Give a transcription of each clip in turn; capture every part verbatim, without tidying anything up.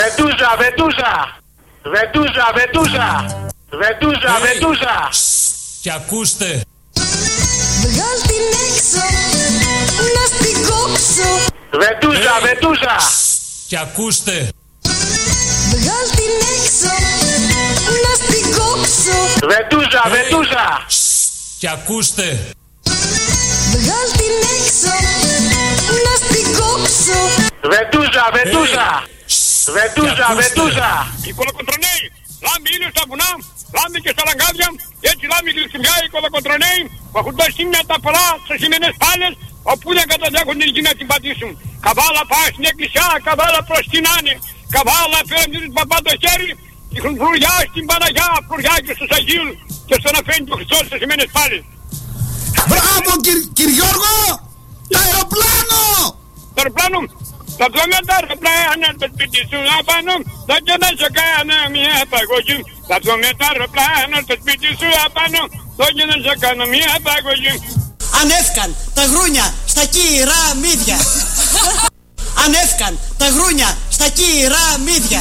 Βετούζα, βετούζα. Βετούζα, βετούζα. Βετούζα, βετούζα. Και ακούστε. Βγάλ την έξω, να στην κόψω. Βετούζα, βετούζα. Και ακούστε. Βγάλ την έξω, να στην κόψω. Βετούζα, βετούζα. Και ακούστε. Βγάλ την έξω, να στην κόψω. Βετούζα, βετούζα. Βετούζα, βετούζα. Οι κολοκοντρονέοι, λάμπει ήλιο στα βουνά, λάμπει και στα λαγκάδια, έτσι λάμπει γλυξιμιά οι κολοκοντρονέοι που έχουν τα σημεία τα πολλά σε σημερινές πάλες, όπου δεν καταδέχουν την γη να την πατήσουν. Καβάλα πάει στην εκκλησιά, καβάλα προσκυνάνε, καβάλα πέραν του παπά το χέρι, έχουν φλουριά στην Παναγιά, φλουριά και στους Αγίους και στον αφέντη του Χριστός σε σημερινές πάλες. Μπράβο κύριε Γιώργο! Το αεροπλάνο! Το αεροπλάνο! Τα πλώματα αεροπλάνα το σπίτι σου απάνω, θα και να σε κάνω μια παγωγή. Τα πλώματα αεροπλάνα το σπίτι σου απάνω, θα και να σε κάνω μια παγωγή. Ανέφκαν τα γρούνια στα κύρα μύδια. Ανέφκαν τα γρούνια στα κύρα μύδια.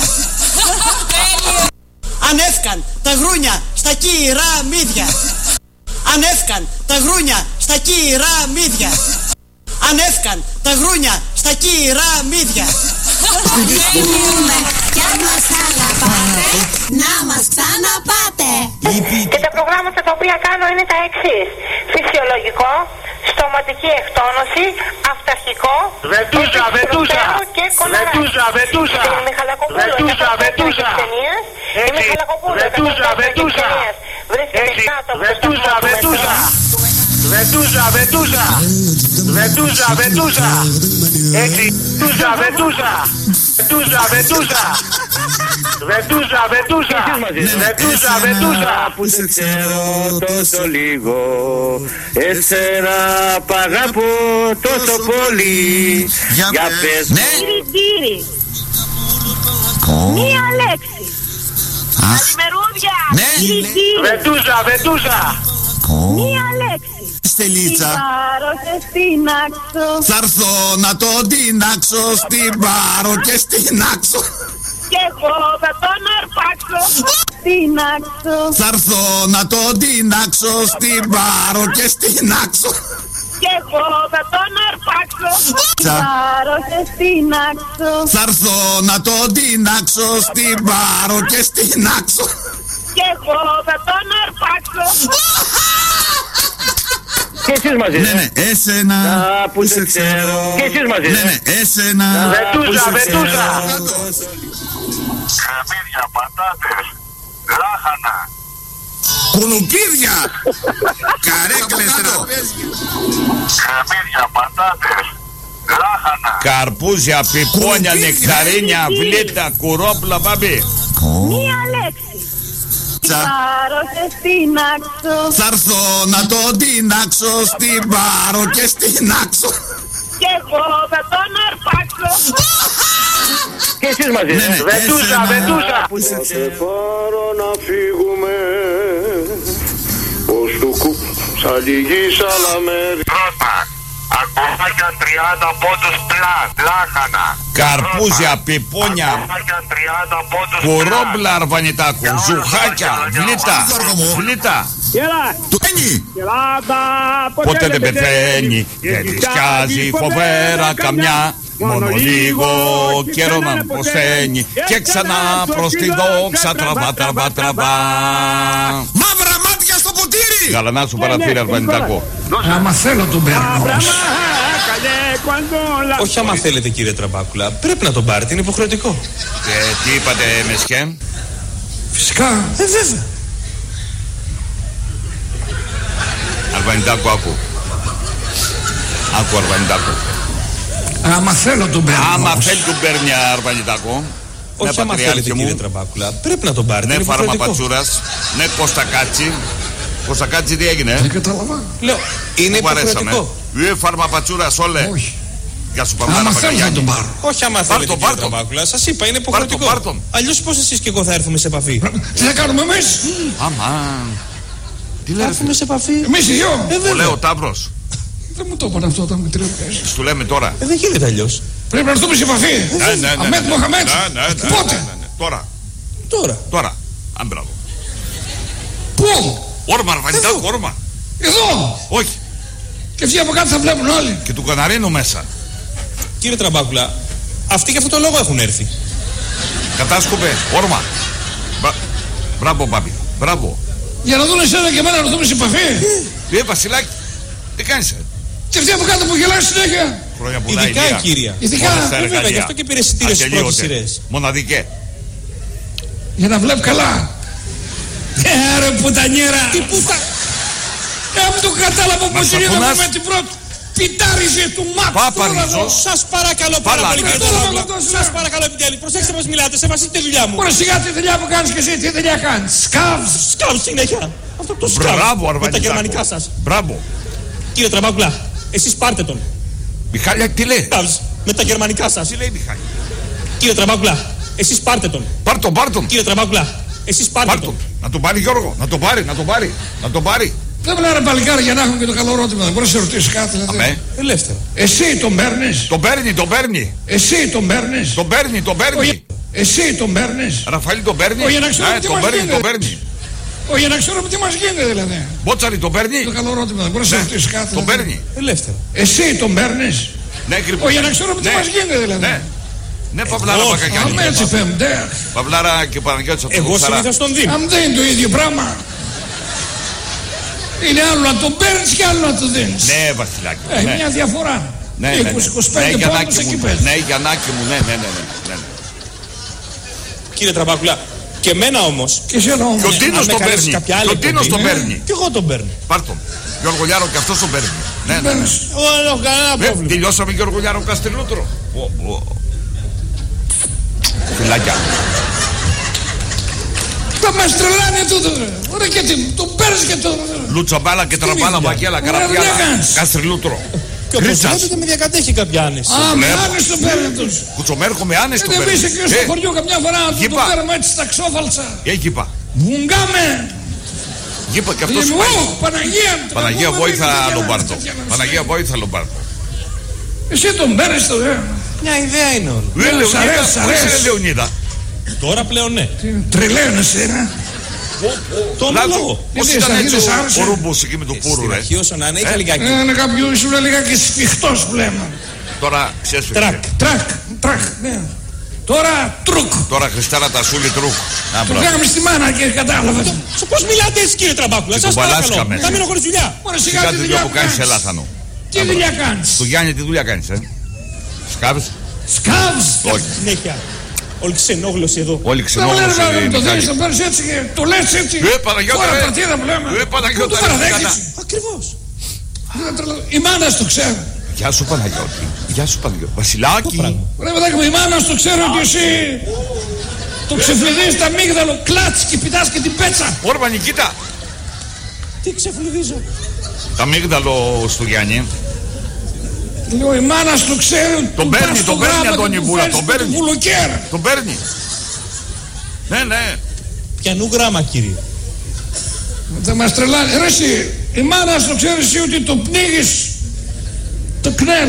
Ανέφκαν τα γρούνια στα κύρα μύδια. Ανέφκαν τα γρούνια στα κύρα μύδια. Ανέφκαν τα γρούνια στα κύρα μύδια. Λυπούμε κι αν μας αγαπάτε, να μας ξαναπάτε. Και τα προγράμματα τα οποία κάνω είναι τα εξής: φυσιολογικό, στοματική εκτόνωση, αυταρχικό, Βετούζα, βετούζα. και κοναράκι. Βετούζα, βετούζα. Και η Μιχαλακοπούλου, Βετούζα, βετούζα. η Μιχαλακοπούλου, Βετούζα, βετούζα. βρίσκεται κάτω από το Βετούζα, σταθμό του βετούζα. μετρό. Βετούζα, βετούζα. Βετούζα, βετούζα. Έτσι, βετούζα, βετούζα. Βετούζα, βετούζα. Βετούζα, βετούζα. Βετούζα, βετούζα. Που σε ξέρω τόσο λίγο, εσένα π' αγαπώ τόσο πολύ. Για πες. Ναι. Κύριε, μία λέξη. Καλημερούδια. Ναι. Βετούζα, βετούζα. Μία λέξη. Στελίτσα. Πάρω και στην άξο. Θα έρθω να το τεινάξω, στην πάρω και στην άξω. Και εγώ θα τον αρπάξω στην άξο. Θα έρθω να το τεινάξω, στην πάρω και στην άξω. Και εγώ θα τον αρπάξω. Τσα. Πάρω και στην άξο. Θα έρθω να το τεινάξω, στην πάρω και στην άξω. Και εγώ θα τον αρπάξω. Και εσείς μαζί. Ναι, ναι, εσένα Α, που σε ξέρω. Και εσείς μαζί. Ναι, ναι, εσένα. Βετούζα, βετούζα. Καμίδια, πατάτες, λάχανα. Κουνουπίδια. Καρέκλες, τραπέζια. Καμίδια, πατάτες, λάχανα. Καρπούζια, πιπόνια, Κουνουπίδια. νεκταρίνια, βλήτα, κουρόπλα, μπαμπή. Μία λέξη. Τσα. Πάρω και στην άξο. Θα έρθω να το τεινάξω, στην πάρω και στην άξω. Και εγώ θα τον αρπάξω. Και εσείς μαζί. Ναι, ναι, Βετούζα, εσένα. βετούζα. Σε πάρω να φύγουμε ως του κουπ θα λυγεί σαλαμέρι. Πρώτα, ακομάκια τριάντα πόντους πλάν, λάχανα. Καρπούζια, πιπόνια, Ακομάκια τριάντα πόντους κουρόπλα, αρβανιτάκου, ζουχάκια, βλήτα, βλήτα. Του πένει. Ποτέ δεν πεθαίνει, δεν τη σκιάζει φοβέρα καμιά. Μόνο λίγο καιρό να προσφαίνει και ξανά προς τη δόξα τραβά, τραβά, τραβά. Μαύρα μάτια στο ποτήρι. Γαλανά σου παραθύρι, αρβανιτάκο. Άμα θέλω τον παίρνω. Όχι άμα θέλετε κύριε Τραμπάκουλα, πρέπει να τον πάρετε, είναι υποχρεωτικό. Και τι είπατε, Μεσχέ? Φυσικά. Ε, βέβαια. Αρβανιτάκο, άκου. Άκου, Αρβανιτάκο. Άμα θέλω τον παίρνω. Άμα θέλει τον παίρνει, Αρβανιτάκο. Όχι άμα θέλετε κύριε Τραμπάκουλα, πρέπει να τον πάρετε, Ναι, είναι φάρμα υποχρεωτικό. πατσούρας. Ναι, Κωστακάτσι. Κωστακάτσι, τι έγινε? Δεν κατάλαβα. Λέω, είναι Μου αρέσαμε. υποχρεωτικό. Ναι, φάρμα πατσούρας, όλε. Όχι. Γεια σου, Άμα Παπάρα θέλω θα Παγκαγιάννη. τον πάρω. Όχι άμα Πάρ' θέλετε τον, κύριε πάρ' τον. Τραμπάκουλα, σας είπα είναι Πάρ' τον, υποχρεωτικό. πάρ' τον. Αλλιώς πώς εσείς και εγώ θα έρθουμε σε επαφή. Τι θα κάνουμε εμείς. Αμάν. Τι Θα λέει, έρθουμε σε επαφή. Εμείς οι δυο. Ε, ο βέβαια. λέω ο Ταύρος. Δεν μου το είπαν αυτό όταν με τριπές. Σου λέμε τώρα. Ε, δεν γίνεται αλλιώς. Πρέπει να έρθουμε σε επαφή. Ναι, ναι, ναι. Αμέτ Μοχαμέτ. Ναι, ναι, ναι. Πότε? Τώρα. Τώρα. Τώρα. Αν μπράβο. Πού? Όρμα, Αρβανιτάκο, όρμα. Εδώ. Όχι. Και αυτοί από κάτω θα βλέπουν όλοι. Και του Καναρίνου μέσα. Κύριε Τραμπάκουλα, αυτοί για αυτό το λόγο έχουν έρθει. Κατάσκοπε, όρμα. Μπρα... Μπράβο, πάπη. Μπράβο. Για να δουν εσένα και εμένα να έρθουμε σε επαφή. Ε, Βασιλάκη, τι κάνεις, ε? Και αυτοί από κάτω που γελάνε συνέχεια. Χρόνια πολλά, Ειδικά Ηλία. η κύρια. Ειδικά. Ε, βέβαια, γι' αυτό και πήρε εισιτήριο στις πρώτες σειρές. Μοναδικέ. Για να βλέπει καλά. Ε, ρε πουτανιέρα. Τι πούτα. Ε, αν το κατάλαβα πως σαπουνάς. είδαμε με την πρώτη. Πιτάριζε του Μαξ. Πάπαριζος. Σας παρακαλώ πάρα Πάλα, πολύ, ρε, κύριε τώρα, Τραμπάκουλα. τώρα, Σας τώρα. παρακαλώ επιτέλους. Προσέξτε πως μιλάτε, σεβαστείτε τη δουλειά μου. Ωραία, σιγά τη δουλειά που κάνεις και εσύ, τι δουλειά κάνεις? Σκάβς. Σκάου συνέχεια. Αυτό το σκάου. Μπράβο, Με τα Αρβανιτάκο. γερμανικά σας. Μπράβο. Κύριε Τραμπάκουλα, εσείς πάρτε τον. Μιχάλια, τι λέει? Σκάου. Με τα γερμανικά σας. Τι λέει, Μιχάλη? Κύριε Τραμπάκουλα, εσείς πάρτε τον. Πάρ' τον, πάρ' τον. Κύριε Τραμπάκουλα, εσείς πάρτε Πάρ' τον. τον. Να τον πάρει, Γιώργο. Να τον πάρει, να τον πάρει. Να τον πάρει. Δεν μιλάνε παλικάρι για να έχουν και το καλό ερώτημα. Δεν μπορείς να σε ρωτήσεις κάτι. Δηλαδή. Αμέ. Ελεύθερα. Εσύ τον παίρνεις. Τον παίρνει, τον παίρνει. Εσύ τον παίρνεις. Τον παίρνει, τον παίρνει. Όχι. Εσύ τον παίρνεις. Ραφαήλ τον παίρνει. Όχι, να ξέρω Ναι, τι τον μας παίρνει, γίνεται. τον παίρνει. Όχι, για να ξέρουμε τι μας γίνεται δηλαδή. Μπότσαρη τον παίρνει. Το καλό ερώτημα. Δεν μπορείς να σε Ναι, ρωτήσεις κάτι. τον δηλαδή. παίρνει. Ελεύθερα. Εσύ τον παίρνεις. Ναι, κρυφό. Όχι, για να ξέρουμε τι Ναι. μας γίνεται δηλαδή. Ναι. Ναι, Παυλάρα Εγώ, Πακακιάννη. Αμέ έτσι φεύγονται. Παυλάρα και Παναγιώτης από το Εγώ Κουτσαρά. συνήθως τον δίνω. Αν δεν είναι το ίδιο πράγμα. Είναι άλλο να τον παίρνεις και άλλο να τον δίνεις. Ναι, Βασιλάκη. Ε, ναι. μια διαφορά. Ναι, ναι, ναι. είκοσι είκοσι Ναι, πέντε Γιαννάκη πόντους εκεί μου. πέρα. Ναι, Γιαννάκη μου, ναι, ναι, ναι, ναι, ναι. Κύριε Τραμπάκουλα, και εμένα όμως. Και εσένα όμως. Και ο Τίνος αν με τον καλέσει παίρνει. κάποια άλλη Και ο Τίνος τον εκπομπή, παίρνει. Και εγώ τον παίρνω. Πάρ' τον. Γιώργο Λιάρο και αυτός τον παίρνει. Ναι, ναι, ναι. Παίρνεις. Εγώ δεν έχω κανένα Ε, πρόβλημα. τελειώσαμε Γιώργο Λιάρο Καστελούτρο. Ω, ω. Φιλάκια. Θα μας τρελάνε τούτο. Ωραία και τι, τον παίρνεις και τον... Λουτσαμπάλα και τραμπάλα, ίδια. Βαγγέλα, Ωραία, Καραπιάλα. δουλειά κάνεις. Καστελούτρο. Και όπως Κρίτσας. βλέπετε με διακατέχει κάποια άνεση. Α, με βλέπω. άνες τον παίρνει τους. Κουτσομέρχο με άνες το Δεν παίρνει. εμείς εκεί στο χωριό καμιά φορά να του το γήπα. παίρνουμε έτσι στα ξόφαλτσα. Ε, γήπα. Βουγγάμε. Γήπα και αυτός Λιμού, πάει. Παναγία. Παναγία τραγούδαμε Βόηθα και τέτοια Λομπάρτο. τέτοια να Παναγία ξέρει. Βόηθα Λομπάρτο. Εσύ τον παίρνεις το δε. Μια ιδέα είναι όλο. Ε, Λεωνίδα, αρέσει, σ' αρέσει. όχι, ρε, Λεωνίδα. Τώρα πλέον ναι. Τρελαίνεσαι, ρε. Το Λάτζο, λόγο. πώς Είναι ήταν στα έτσι χείλη, ο- άρεσε. ο Ρούμπος εκεί με το πούρου, Στην ρε. αρχή όσο να είναι είχα λιγάκι. Είναι κάποιο ήσουν λιγάκι σφιχτός που λέμε. Τώρα ξέρεις Τρακ. Τρακ, τρακ, ναι. Τώρα τρουκ. Τώρα Χριστάρα Τασούλη τρούκ. Να, Το μπράβο. κάνουμε στη μάνα και κατάλαβες. Σε πώς μιλάτε έτσι κύριε Τραμπάκουλα, Και σας τον παρακαλώ. Παλάσκα μέσα. Θα μείνω χωρίς δουλειά. Μόνο σιγά Σιγά τη τη δουλειά δουλειά που κάνεις σε λάθανο. Τι δουλειά κάνεις. Του Γιάννη τι δουλειά κάνεις, ε. Σκάβεις. Σκάβς. Όχι. Συνέχεια. Όλη ξενόγλωση εδώ. Όλοι Δεν ξενόγλωσοι μου λένε να το Μιχάλη. δίνεις, το παίρνεις έτσι και το λες έτσι. Ε, Παναγιώτα, Τώρα ρε. παρτίδα που λέμε. Ε, Παναγιώτα, Πού το ρε, παραδέχεις. κατά. Ακριβώς. Δεν τρελα- Η μάνα το ξέρει. Γεια σου Παναγιώτη. Γεια σου Παναγιώτη. Βασιλάκη. Ρε παιδάκι μου, η μάνα το ξέρει ότι εσύ το ξεφλουδείς τα αμύγδαλο, κλάτς και πιτάς και την πέτσα. Όρμα Νικήτα. Τι ξεφλουδίζω. Τα αμύγδαλο στο Γιάννη. Λέω η μάνα το ξέρει ότι Τον του παίρνει, πας στο τον παίρνει, γράμμα Αντώνη και του Βούλα, φέρεις τον με παίρνει. βουλοκαίρα. Τον παίρνει. Ναι, ναι. Πιανού γράμμα κύριε. Θα μας τρελάνει. Ρε εσύ, η μάνα το ξέρει εσύ ότι το πνίγεις το κνέλ.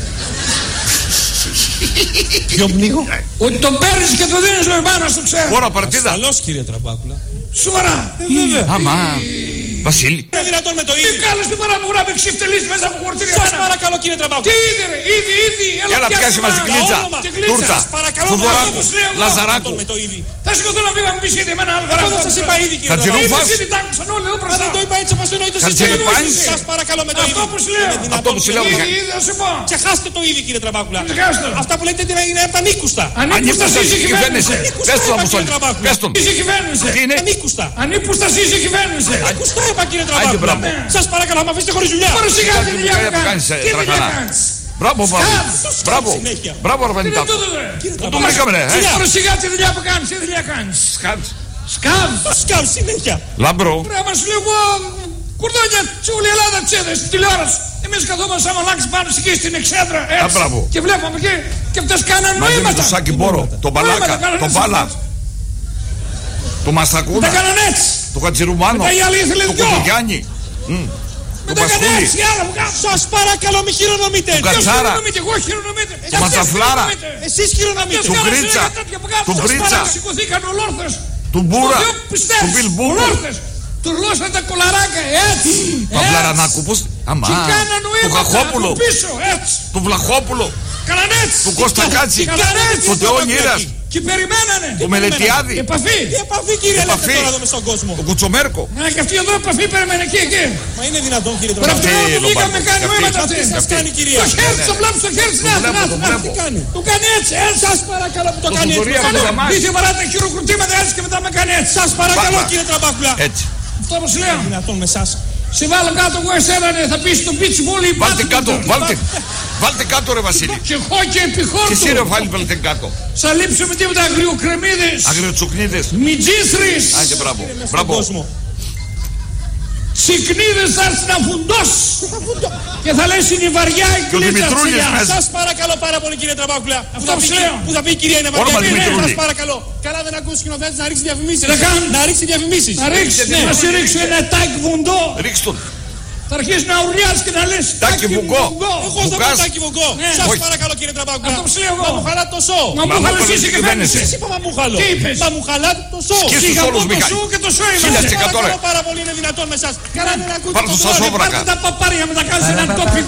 Ποιο πνίγω. Ότι τον παίρνεις και το δίνεις ο η μάνα το ξέρει. Ώρα παρτίδα. Ασφαλώς κύριε Τραμπάκουλα. Σοβαρά. Βέβαια. Άμα. Βασίλη. Είναι δυνατόν με το Τι ίδιο. κάνεις την παρά μου γράφει ξεφτελείς μέσα από χορτήρια. Σας παρακαλώ κύριε Τι Τραμπάκουλα. είδε ρε, ήδη, ήδη. Έλα πιάσει μας την κλίτσα. όνομα. Την κλίτσα. Τούρτα. Σας παρακαλώ Φουδωράκου. όπως λέω εγώ. Λαζαράκου. με το ίδιο. Θα σηκωθώ να πει να μου πεις ήδη εμένα άλλο Εγώ γράφω. δεν σας είπα ήδη κύριε Χατζηρούφα. Τραμπάκουλα. Ήδη, ήδη, τ' άκουσαν όλοι εδώ Μα μπροστά. δεν το είπα έτσι όπως το εννοείτε εσείς. Χατζηρυπάνης. Σας παρακαλώ με το Αυτό ίδιο. που σου λέω. Είναι δυνατόν Αυτό που σου λέω, με το Μιχάλη. ίδιο. Ήδη, θα σου πω. Ξεχάστε το ήδη κύριε Τραμπάκουλα. Ξεχάστε το. Αυτά που λέτε είναι από τα νίκουστα. Ανήκουστα Ανήκουστα εσύ στη κυβέρνηση. Ανήκουστα Πες τον είπα, Αποστόλη. κύριε Τραμπάκουλα. Πες τον. Είσαι κυβέρνηση. Τι είναι. Ανήκουστα. Ανήκουστα εσύ κυβέρνηση. Ανήκουστα είπα κύριε Άντε, Τραμπάκουλα. μπράβο. Σας παρακαλώ με αφήσετε χωρίς δουλειά. Τώρα σιγά τη δουλειά δουλειά που που κάνεις. κάνεις, ε, Τι δουλειά τραχανά. κάνεις. Μπράβο, μπράβο. Σκάβ. Μπράβο. συνέχεια. Μπράβο, Τι είναι Αρβανιτάκο. τούτο ρε. Κύριε Το Τραμπάκουλα. βρήκαμε, ρε. ε. Τώρα σιγά τη δουλειά που κάνεις. Τι δουλειά κάνεις. Σκάβεις. Σκάβ. Σκάβ συνέχεια. Λαμπρό. Ρε μας λέω εγώ κουρδόνια σε όλη η Ελλάδα τσέδες στην τηλεόραση. Εμείς καθόμαστε σαν μαλάξι πάνω εκεί στην εξέδρα Α, μπράβο. έτσι. Και βλέπαμε εκεί και αυτές κάναν Μαζί με νοήματα. το Σάκη Μπόρο. Τον Παλάκα. Νοήματα κάναν Τον έτσι. Πάλα. Τον Μαστακούνα. Τα κάναν έτσι. Τον Κατζηρουμάνο. Μετά η άλλη ήθελε Τον δυο. Κουτουγιάννη. Με Με τα έκανε έτσι, άλλα μου κάνω. Σας παρακαλώ μη χειρονομείτε. Του Κατσάρα. Εγώ χειρονομείτε. Του Ματσαφλάρα. Εσείς χειρονομείτε. Του Γκρίτσα. Του Γκρίτσα. Σηκωθήκαν ολόρθες. Του Μπούρα. Του Μπιλμπούρα. Ολόρθες. Του λώσαν τα κολαράκια έτσι. Παυλαρανάκου πώς. Αμά. Του Χαχόπουλο. Του Βλαχόπουλο. Κάναν έτσι. Του Κώστα Κάτση. Του Τεόνιρας. Και περιμένανε. Του Μελετιάδη. Επαφή. Τι επαφή κύριε λέτε τώρα εδώ μες στον κόσμο. Ο Κουτσομέρκο. Να και αυτή εδώ επαφή περιμένε εκεί εκεί. Μα είναι δυνατόν κύριε Τώρα αυτή Τραπάκουλα. εδώ που βγήκαμε κάνει νοήματα αυτή. Τι σας κάνει κυρία. Το χέρι το βλέπω στο χέρι της νάθης. Τι κάνει. Του κάνει έτσι. Σας παρακαλώ που το κάνει έτσι. Είχε βαράτε χειροκροτήματα έτσι και μετά με κάνει έτσι. Σας παρακαλώ κύριε Τραπάκουλα. Έτσι. Αυτό όπως λέω. Δυνατόν με εσάς. Σε βάλω κάτω εγώ εσένα θα πεις στο beach volley. Βάλτε κάτω, βάλτε. Βάλτε κάτω ρε Βασίλη. Και χόκι επί χόρτου. Και εσύ ρε βάλτε κάτω. Θα λείψουμε τίποτα αγριοκρεμίδες. Αγριοτσουκνίδες. Μιτζίσρις. Άντε μπράβο. Μπράβο. Τσικνίδες θα έρθει να φουντώσει. Και θα λες είναι η βαριά η κλίτσα. Σας παρακαλώ πάρα πολύ κύριε Τραπάκουλα. Αυτό που λέω. Που θα πει η κυρία είναι βαριά. Όνομα Δημητρούλη. Σας παρακαλώ. Καλά δεν ακούσει σκηνοθέτης να ρίξει διαφημίσεις. Να κάνει. Να ρίξει διαφημίσεις. Να ρίξει. Να σε ρίξω ένα τάκι βουντό. Ρίξ' τον. Θα αρχίσει να ουρλιάζει και να λες Τάκι βουγκό. Εγώ δεν πω τάκι βουγκό. Σας παρακαλώ κύριε Τραπάκουλα. Αυτό που σου λέω εγώ. Μα μου χαλάτε το σώ. Μα μου χαλάς εσύ και φαίνεσαι. Εσύ είπα μα μου χαλώ. Τι είπες. Μα μου χαλάτε το σώ. Σκύψου Είχα όλους πω το Μιχάλη. σου και το σου Χίλια είμαι. τοις εκατό ρε. Πάρα πολύ είναι δυνατόν με εσάς. Καλά δεν ακούτε Πάρ' το το σας σώ. όβρακα. Πάρτε τα παπάρια με τα κάνεις έναν τόπικο.